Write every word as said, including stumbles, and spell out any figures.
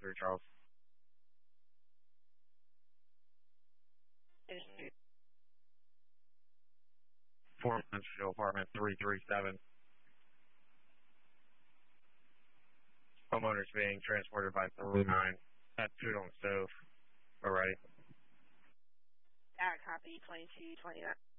three Charles. Four Industrial Apartment three three seven. Homeowners being transported by three nine. That's food on the stove. Alright. That copy twenty-two twenty-nine.